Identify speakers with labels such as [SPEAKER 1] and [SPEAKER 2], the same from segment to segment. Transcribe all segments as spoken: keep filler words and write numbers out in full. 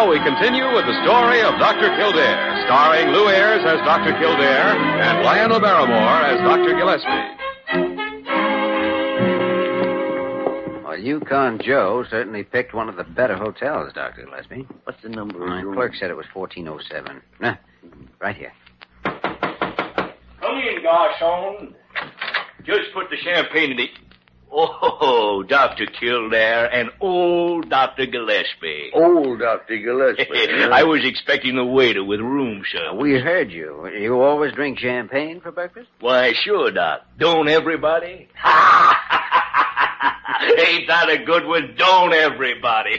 [SPEAKER 1] now we continue with the story of Doctor Kildare, starring Lou Ayres as Doctor Kildare and Lionel Barrymore as Doctor Gillespie.
[SPEAKER 2] Well, Yukon Joe certainly picked one of the better hotels, Doctor Gillespie.
[SPEAKER 3] What's the number of
[SPEAKER 2] My
[SPEAKER 3] room?
[SPEAKER 2] clerk said it was fourteen oh seven. Nah, right here.
[SPEAKER 4] Come in, garçon. Just put the champagne in the... Oh, Doctor Kildare and old Doctor Gillespie.
[SPEAKER 3] Old Doctor Gillespie.
[SPEAKER 4] I was expecting the waiter with room service.
[SPEAKER 2] We heard you. You always drink champagne for breakfast?
[SPEAKER 4] Why, sure, Doc. Don't everybody? Ain't that a good one? Don't everybody?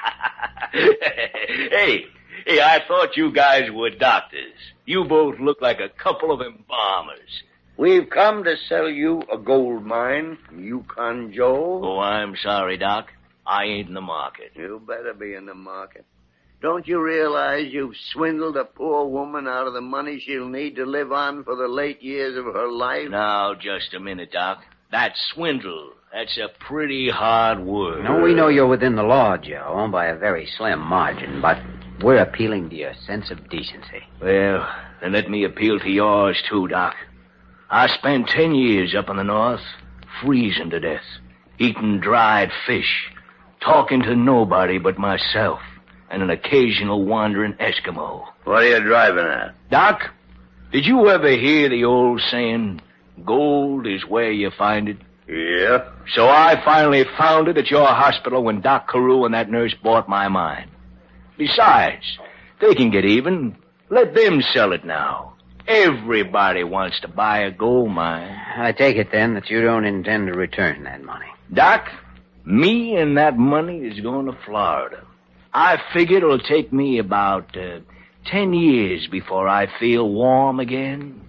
[SPEAKER 4] hey, hey, I thought you guys were doctors. You both look like a couple of embalmers.
[SPEAKER 3] We've come to sell you a gold mine, Yukon Joe.
[SPEAKER 4] Oh, I'm sorry, Doc. I ain't in the market.
[SPEAKER 3] You better be in the market. Don't you realize you've swindled a poor woman out of the money she'll need to live on for the late years of her life?
[SPEAKER 4] Now, just a minute, Doc. That's swindle. That's a pretty hard word.
[SPEAKER 2] No, we know you're within the law, Joe, by a very slim margin, but we're appealing to your sense of decency.
[SPEAKER 4] Well, then let me appeal to yours, too, Doc. I spent ten years up in the north, freezing to death, eating dried fish, talking to nobody but myself, and an occasional wandering Eskimo.
[SPEAKER 3] What are you driving at?
[SPEAKER 4] Doc, did you ever hear the old saying, gold is where you find it?
[SPEAKER 3] Yeah.
[SPEAKER 4] So I finally found it at your hospital when Doc Carew and that nurse bought my mine. Besides, they can get even. Let them sell it now. Everybody wants to buy a gold mine.
[SPEAKER 2] I take it, then, that you don't intend to return that money.
[SPEAKER 4] Doc, me and that money is going to Florida. I figure it'll take me about uh, ten years before I feel warm again.